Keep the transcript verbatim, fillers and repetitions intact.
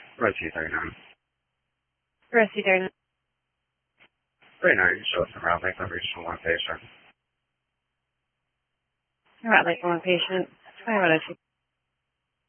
Rosie thirty-nine. Rosie thirty-nine. thirty-nine, show us around Lakeland Regional one patient. About like one patient. Five out of two.